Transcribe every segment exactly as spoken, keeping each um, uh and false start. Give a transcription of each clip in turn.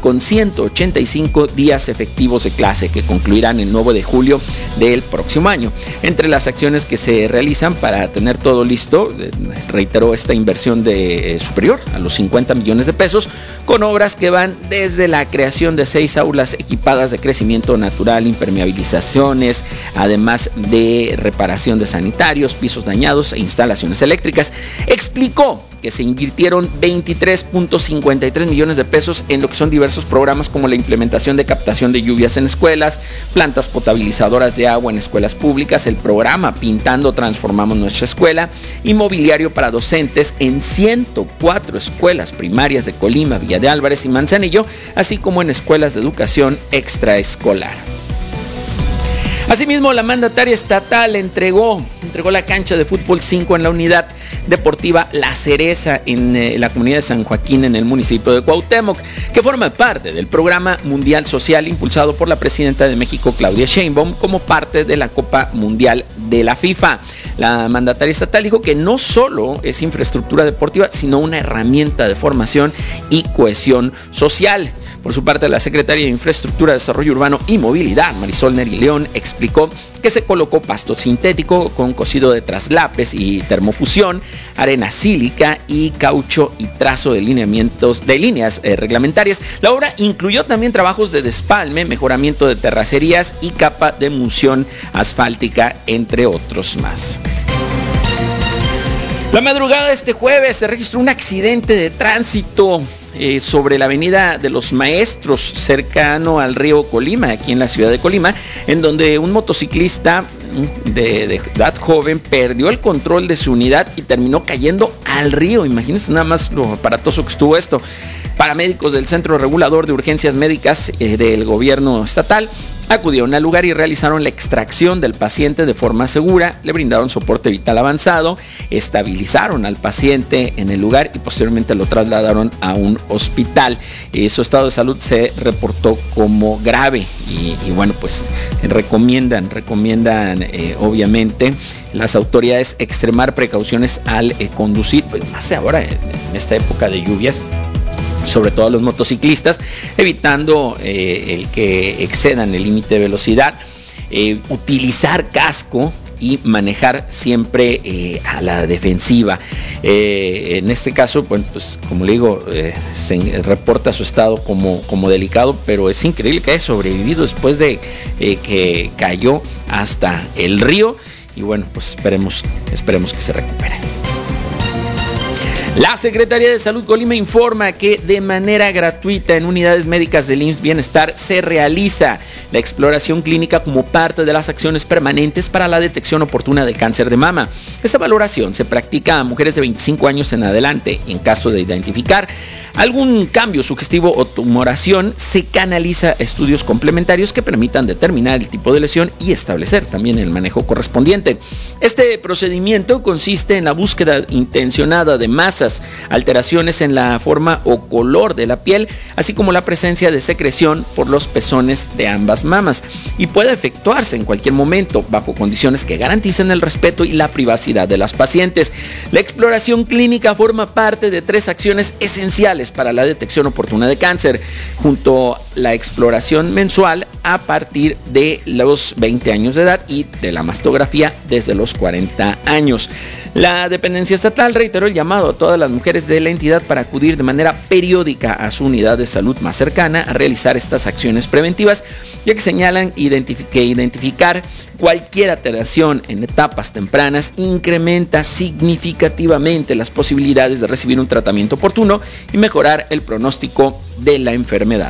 con ciento ochenta y cinco días efectivos de clase que concluirán el nueve de julio del próximo año. Entre las acciones que se realizan para tener todo listo, reiteró esta inversión de eh, superior a los cincuenta millones de pesos, con obras que van desde la creación de seis aulas equipadas de crecimiento natural, impermeabilizaciones, además de reparación de sanitarios, pisos dañados e instalaciones eléctricas. Explicó que se invirtieron veintitrés punto cincuenta y tres millones de pesos en lo que son diversos programas como la implementación de captación de lluvias en escuelas, plantas potabilizadoras de agua en escuelas públicas, el programa Pintando Transformamos Nuestra Escuela y mobiliario para docentes en ciento cuatro escuelas primarias de Colima, Villa de Álvarez y Manzanillo, así como en escuelas de educación extraescolar. Asimismo, la mandataria estatal entregó, entregó la cancha de fútbol cinco en la unidad deportiva La Cereza en eh, la comunidad de San Joaquín en el municipio de Cuauhtémoc, que forma parte del programa mundial social impulsado por la presidenta de México, Claudia Sheinbaum, como parte de la Copa Mundial de la FIFA. La mandataria estatal dijo que no solo es infraestructura deportiva, sino una herramienta de formación y cohesión social. Por su parte, la secretaria de Infraestructura, Desarrollo Urbano y Movilidad, Marisol Neri León, explicó que se colocó pasto sintético con cocido de traslapes y termofusión, arena sílica y caucho y trazo de lineamientos de líneas eh, reglamentarias. La obra incluyó también trabajos de despalme, mejoramiento de terracerías y capa de emulsión asfáltica, entre otros más. La madrugada de este jueves se registró un accidente de tránsito eh, sobre la avenida de los Maestros, cercano al río Colima, aquí en la ciudad de Colima, en donde un motociclista de, de edad joven perdió el control de su unidad y terminó cayendo al río. Imagínense nada más lo aparatoso que estuvo esto. Paramédicos del Centro Regulador de Urgencias Médicas eh, del gobierno estatal acudieron al lugar y realizaron la extracción del paciente de forma segura, le brindaron soporte vital avanzado, estabilizaron al paciente en el lugar y posteriormente lo trasladaron a un hospital. Eh, su estado de salud se reportó como grave y, y bueno, pues recomiendan, recomiendan eh, obviamente las autoridades extremar precauciones al eh, conducir, pues más ahora en, en esta época de lluvias, sobre todo a los motociclistas, evitando eh, el que excedan el límite de velocidad, eh, utilizar casco y manejar siempre eh, a la defensiva. Eh, en este caso, bueno, pues como le digo, eh, se reporta su estado como, como delicado, pero es increíble que haya sobrevivido después de eh, que cayó hasta el río y bueno, pues esperemos, esperemos que se recupere. La Secretaría de Salud Colima informa que de manera gratuita en unidades médicas del I M S S Bienestar se realiza la exploración clínica como parte de las acciones permanentes para la detección oportuna del cáncer de mama. Esta valoración se practica a mujeres de veinticinco años en adelante. En caso de identificar algún cambio sugestivo o tumoración, se canaliza a estudios complementarios que permitan determinar el tipo de lesión y establecer también el manejo correspondiente. Este procedimiento consiste en la búsqueda intencionada de masas, alteraciones en la forma o color de la piel, así como la presencia de secreción por los pezones de ambas mamas, y puede efectuarse en cualquier momento bajo condiciones que garanticen el respeto y la privacidad de las pacientes. La exploración clínica forma parte de tres acciones esenciales para la detección oportuna de cáncer, junto a la exploración mensual a partir de los veinte años de edad y de la mastografía desde los cuarenta años. La dependencia estatal reiteró el llamado a todas las mujeres de la entidad para acudir de manera periódica a su unidad de salud más cercana a realizar estas acciones preventivas, ya que señalan identific- que identificar cualquier alteración en etapas tempranas incrementa significativamente las posibilidades de recibir un tratamiento oportuno y mejorar el pronóstico de la enfermedad.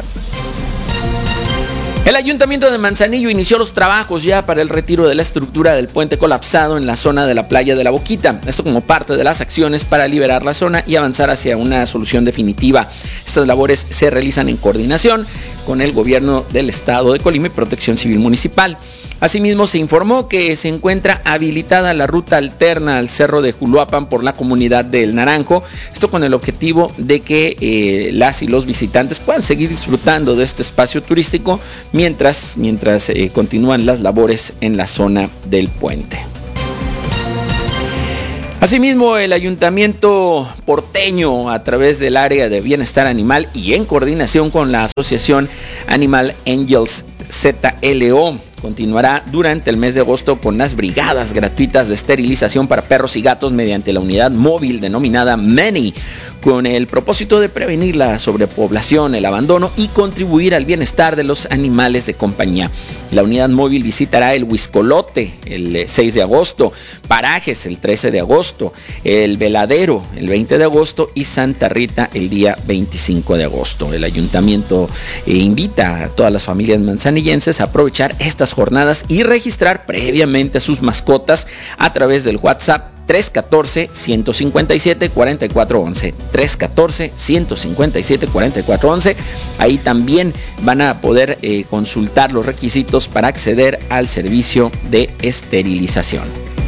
El Ayuntamiento de Manzanillo inició los trabajos ya para el retiro de la estructura del puente colapsado en la zona de la playa de La Boquita. Esto como parte de las acciones para liberar la zona y avanzar hacia una solución definitiva. Estas labores se realizan en coordinación con el gobierno del estado de Colima y Protección Civil Municipal. Asimismo, se informó que se encuentra habilitada la ruta alterna al Cerro de Juluapan por la comunidad del Naranjo. Esto con el objetivo de que eh, las y los visitantes puedan seguir disfrutando de este espacio turístico mientras, mientras eh, continúan las labores en la zona del puente. Asimismo, el ayuntamiento porteño, a través del área de bienestar animal y en coordinación con la asociación Animal Angels Z L O, continuará durante el mes de agosto con las brigadas gratuitas de esterilización para perros y gatos mediante la unidad móvil denominada Many, con el propósito de prevenir la sobrepoblación, el abandono y contribuir al bienestar de los animales de compañía. La unidad móvil visitará el Huiscolote el seis de agosto, Parajes el trece de agosto, el Veladero el veinte de agosto y Santa Rita el día veinticinco de agosto. El ayuntamiento eh, invita a todas las familias manzanillenses a aprovechar estas jornadas y registrar previamente a sus mascotas a través del WhatsApp tres uno cuatro, uno cinco siete, cuatro cuatro uno uno, tres uno cuatro, uno cinco siete, cuatro cuatro uno uno. Ahí también van a poder eh, consultar los requisitos para acceder al servicio de esterilización.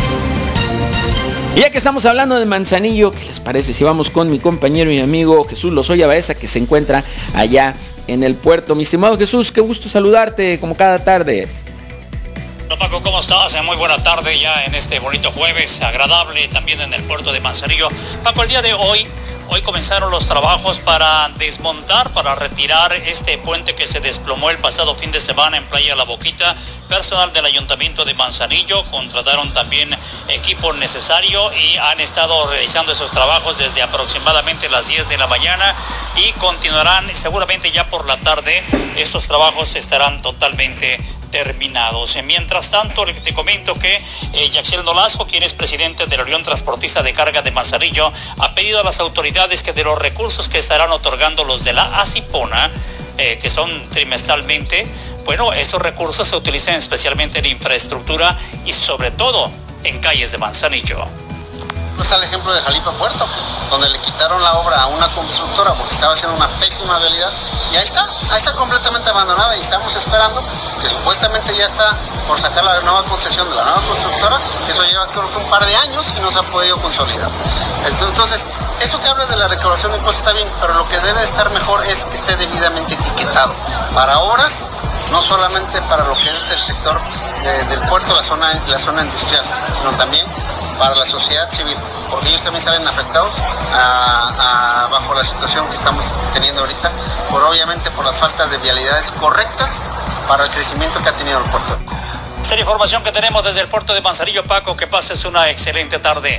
Y ya que estamos hablando de Manzanillo, ¿qué les parece si vamos con mi compañero y amigo Jesús Lozoya Baeza, que se encuentra allá en el puerto? Mi estimado Jesús, qué gusto saludarte como cada tarde. Hola Paco, ¿cómo estás? Muy buena tarde ya en este bonito jueves, agradable también en el puerto de Manzanillo. Paco, el día de hoy, hoy comenzaron los trabajos para desmontar, para retirar este puente que se desplomó el pasado fin de semana en Playa La Boquita. Personal del Ayuntamiento de Manzanillo contrataron también equipo necesario y han estado realizando esos trabajos desde aproximadamente las diez de la mañana y continuarán seguramente ya por la tarde. Esos trabajos estarán totalmente terminados. Mientras tanto, te comento que eh, Yaxiel Nolasco, quien es presidente de la Unión Transportista de Carga de Manzanillo, ha pedido a las autoridades que de los recursos que estarán otorgando los de la ASIPONA, eh, que son trimestralmente, bueno, estos recursos se utilizan especialmente en infraestructura y sobre todo en calles de Manzanillo. Está el ejemplo de Jalipa Puerto, donde le quitaron la obra a una constructora porque estaba haciendo una pésima vialidad y ahí está, ahí está completamente abandonada y estamos esperando que supuestamente ya está por sacar la nueva concesión de la nueva constructora. Eso lleva creo que un par de años y no se ha podido consolidar. Entonces, eso que habla de la recaudación de impuestos está bien, pero lo que debe estar mejor es que esté debidamente etiquetado para obras, no solamente para lo que es el sector de, del puerto, la zona, la zona industrial, sino también para la sociedad civil, porque ellos también salen afectados a, a, bajo la situación que estamos teniendo ahorita, por obviamente por las faltas de vialidades correctas para el crecimiento que ha tenido el puerto. Esta es la información que tenemos desde el puerto de Manzanillo, Paco, que pases una excelente tarde.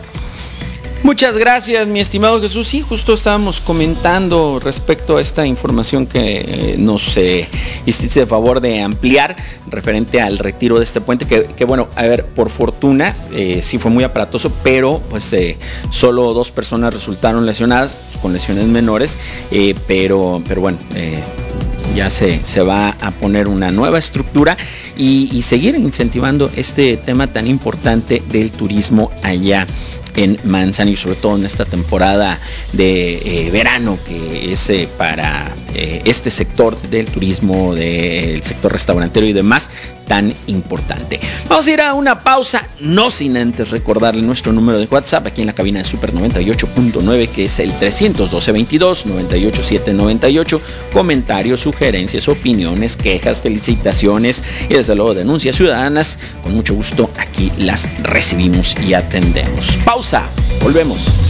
Muchas gracias, mi estimado Jesús. Sí, justo estábamos comentando respecto a esta información que eh, nos eh, hiciste de favor de ampliar referente al retiro de este puente, que, que bueno, a ver, por fortuna eh, sí fue muy aparatoso, pero pues eh, solo dos personas resultaron lesionadas, con lesiones menores, eh, pero, pero bueno, eh, ya se, se va a poner una nueva estructura y, y seguir incentivando este tema tan importante del turismo allá en Manzanillo, sobre todo en esta temporada de eh, verano, que es eh, para eh, este sector del turismo, del sector restaurantero y demás, tan importante. Vamos a ir a una pausa, no sin antes recordarle nuestro número de WhatsApp aquí en la cabina de Super noventa y ocho punto nueve, que es el trescientos doce, veintidós, noventa y ocho, setecientos noventa y ocho. Comentarios, sugerencias, opiniones, quejas, felicitaciones y desde luego denuncias ciudadanas, con mucho gusto aquí las recibimos y atendemos. Pausa, volvemos.